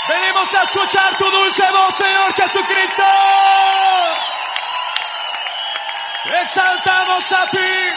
Venimos a escuchar tu dulce voz, Señor Jesucristo. Exaltamos a ti.